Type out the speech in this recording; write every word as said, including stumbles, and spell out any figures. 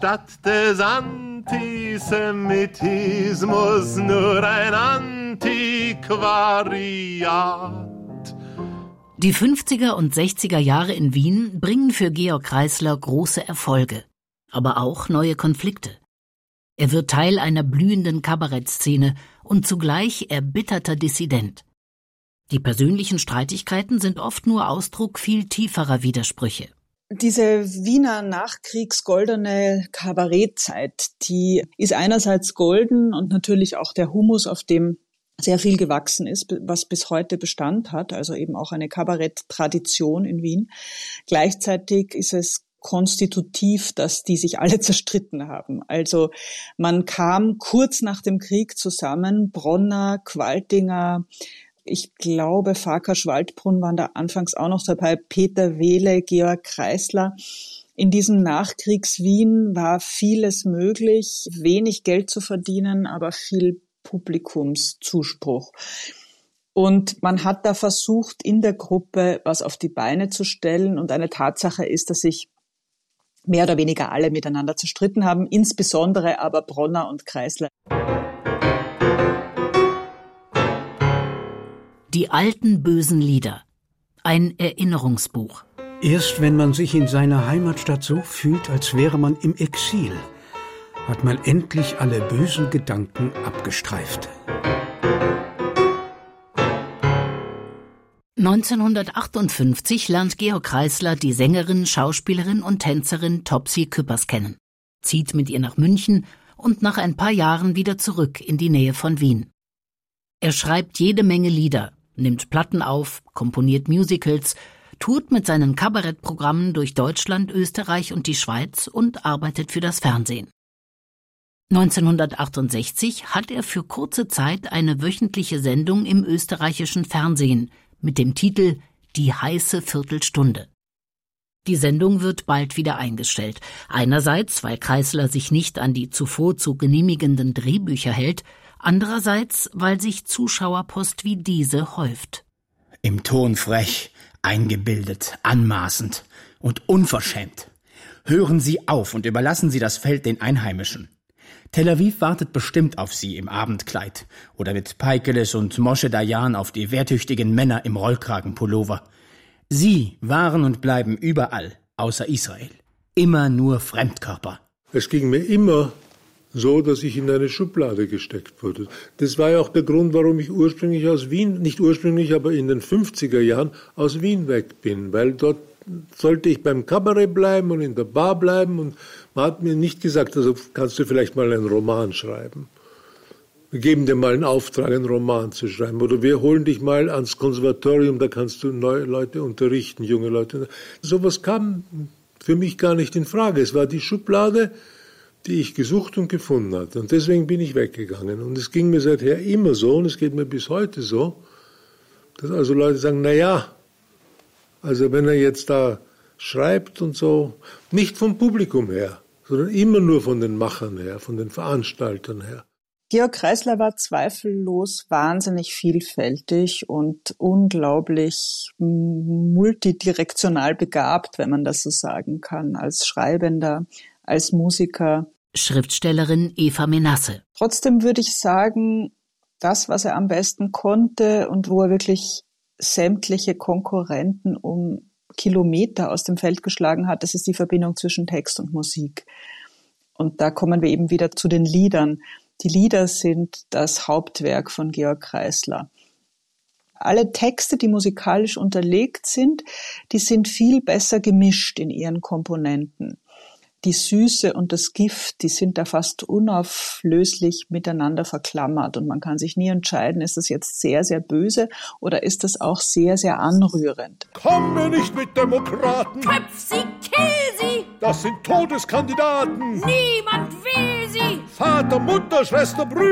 Statt des Antisemitismus nur ein Antiquariat. Die fünfziger und sechziger Jahre in Wien bringen für Georg Kreisler große Erfolge, aber auch neue Konflikte. Er wird Teil einer blühenden Kabarettszene und zugleich erbitterter Dissident. Die persönlichen Streitigkeiten sind oft nur Ausdruck viel tieferer Widersprüche. Diese Wiener Nachkriegs-goldene Kabarettzeit, die ist einerseits golden und natürlich auch der Humus, auf dem sehr viel gewachsen ist, was bis heute Bestand hat, also eben auch eine Kabaretttradition in Wien. Gleichzeitig ist es konstitutiv, dass die sich alle zerstritten haben. Also man kam kurz nach dem Krieg zusammen, Bronner, Qualtinger, ich glaube, Farkas-Waldbrunn waren da anfangs auch noch dabei, Peter Wehle, Georg Kreisler. In diesem Nachkriegs-Wien war vieles möglich, wenig Geld zu verdienen, aber viel Publikumszuspruch. Und man hat da versucht, in der Gruppe was auf die Beine zu stellen. Und eine Tatsache ist, dass sich mehr oder weniger alle miteinander zerstritten haben, insbesondere aber Bronner und Kreisler. Die alten bösen Lieder. Ein Erinnerungsbuch. Erst wenn man sich in seiner Heimatstadt so fühlt, als wäre man im Exil, hat man endlich alle bösen Gedanken abgestreift. neunzehnhundertachtundfünfzig lernt Georg Kreisler die Sängerin, Schauspielerin und Tänzerin Topsy Küppers kennen, zieht mit ihr nach München und nach ein paar Jahren wieder zurück in die Nähe von Wien. Er schreibt jede Menge Lieder, nimmt Platten auf, komponiert Musicals, tourt mit seinen Kabarettprogrammen durch Deutschland, Österreich und die Schweiz und arbeitet für das Fernsehen. neunzehnhundertachtundsechzig hat er für kurze Zeit eine wöchentliche Sendung im österreichischen Fernsehen mit dem Titel »Die heiße Viertelstunde«. Die Sendung wird bald wieder eingestellt. Einerseits, weil Kreisler sich nicht an die zuvor zu genehmigenden Drehbücher hält, andererseits, weil sich Zuschauerpost wie diese häuft. Im Ton frech, eingebildet, anmaßend und unverschämt. Hören Sie auf und überlassen Sie das Feld den Einheimischen. Tel Aviv wartet bestimmt auf Sie im Abendkleid oder mit Peikeles und Moshe Dayan auf die wehrtüchtigen Männer im Rollkragenpullover. Sie waren und bleiben überall, außer Israel. Immer nur Fremdkörper. Es ging mir immer so, dass ich in eine Schublade gesteckt wurde. Das war ja auch der Grund, warum ich ursprünglich aus Wien, nicht ursprünglich, aber in den fünfziger Jahren aus Wien weg bin, weil dort sollte ich beim Kabarett bleiben und in der Bar bleiben und man hat mir nicht gesagt, also kannst du vielleicht mal einen Roman schreiben. Wir geben dir mal einen Auftrag, einen Roman zu schreiben oder wir holen dich mal ans Konservatorium, da kannst du neue Leute unterrichten, junge Leute. Sowas kam für mich gar nicht in Frage. Es war die Schublade, die ich gesucht und gefunden hatte. Und deswegen bin ich weggegangen. Und es ging mir seither immer so, und es geht mir bis heute so, dass also Leute sagen, na ja, also wenn er jetzt da schreibt und so, nicht vom Publikum her, sondern immer nur von den Machern her, von den Veranstaltern her. Georg Kreisler war zweifellos wahnsinnig vielfältig und unglaublich multidirektional begabt, wenn man das so sagen kann, als Schreibender, als Musiker. Schriftstellerin Eva Menasse. Trotzdem würde ich sagen, das, was er am besten konnte und wo er wirklich sämtliche Konkurrenten um Kilometer aus dem Feld geschlagen hat, das ist die Verbindung zwischen Text und Musik. Und da kommen wir eben wieder zu den Liedern. Die Lieder sind das Hauptwerk von Georg Kreisler. Alle Texte, die musikalisch unterlegt sind, die sind viel besser gemischt in ihren Komponenten. Die Süße und das Gift, die sind da fast unauflöslich miteinander verklammert und man kann sich nie entscheiden, ist das jetzt sehr, sehr böse oder ist das auch sehr, sehr anrührend. Komm mir nicht mit Demokraten! Köpf sie, kill sie! Das sind Todeskandidaten! Niemand will sie! Vater, Mutter, Schwester, Brüder!